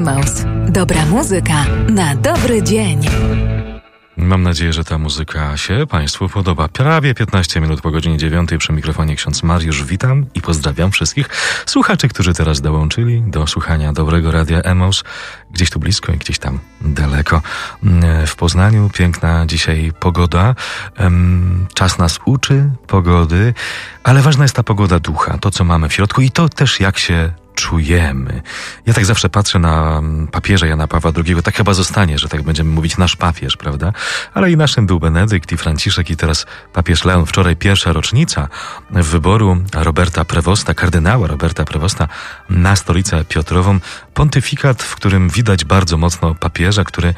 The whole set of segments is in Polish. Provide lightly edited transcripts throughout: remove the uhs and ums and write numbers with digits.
Emaus. Dobra muzyka na dobry dzień. Mam nadzieję, że ta muzyka się Państwu podoba. Prawie 15 minut po godzinie 9 przy mikrofonie ksiądz Mariusz. Witam i pozdrawiam wszystkich słuchaczy, którzy teraz dołączyli do słuchania dobrego radia Emaus. Gdzieś tu blisko i gdzieś tam daleko. W Poznaniu piękna dzisiaj pogoda. Czas nas uczy pogody, ale ważna jest ta pogoda ducha, to co mamy w środku i to też jak się czujemy. Ja tak zawsze patrzę na papieża Jana Pawła II, tak chyba zostanie, że tak będziemy mówić nasz papież, prawda? Ale i naszym był Benedykt i Franciszek i teraz papież Leon. Wczoraj pierwsza rocznica wyboru Roberta Prevosta, kardynała Roberta Prevosta na stolicę Piotrową. Pontyfikat, w którym widać bardzo mocno papieża, który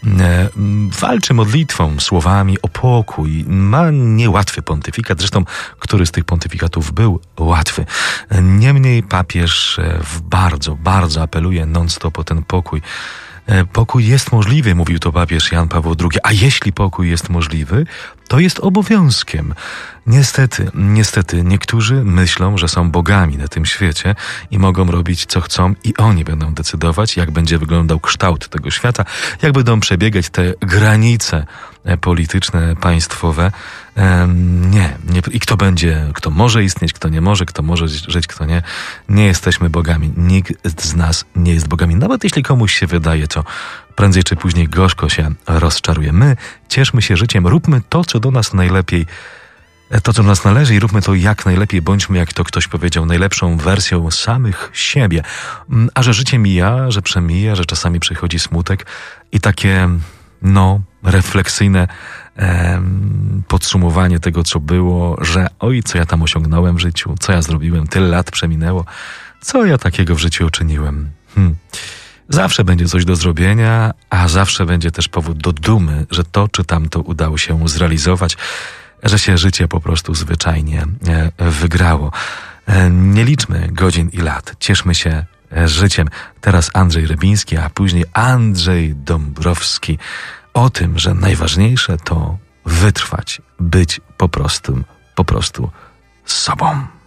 walczy modlitwą, słowami o pokój. Ma niełatwy pontyfikat, zresztą który z tych pontyfikatów był łatwy. Niemniej papież bardzo, bardzo apeluje non-stop o ten pokój. Pokój jest możliwy, mówił to papież Jan Paweł II, a jeśli pokój jest możliwy, to jest obowiązkiem. Niestety, niektórzy myślą, że są bogami na tym świecie i mogą robić co chcą i oni będą decydować, jak będzie wyglądał kształt tego świata, jak będą przebiegać te granice polityczne, państwowe. Nie. I kto może istnieć, kto nie może, kto może żyć, kto nie. Nie jesteśmy bogami. Nikt z nas nie jest bogami. Nawet jeśli komuś się wydaje, to prędzej czy później gorzko się rozczaruje. My cieszmy się życiem, róbmy to, co do nas najlepiej, to, co do nas należy i róbmy to jak najlepiej, bądźmy, jak to ktoś powiedział, najlepszą wersją samych siebie. A że życie mija, że przemija, że czasami przychodzi smutek i takie, refleksyjne podsumowanie tego, co było, że oj, co ja tam osiągnąłem w życiu, co ja zrobiłem, tyle lat przeminęło, co ja takiego w życiu uczyniłem. Zawsze będzie coś do zrobienia, a zawsze będzie też powód do dumy, że to czy tamto udało się zrealizować, że się życie po prostu zwyczajnie wygrało. Nie liczmy godzin i lat, cieszmy się życiem. Teraz Andrzej Rybiński, a później Andrzej Dąbrowski o tym, że najważniejsze to wytrwać, być po prostu sobą.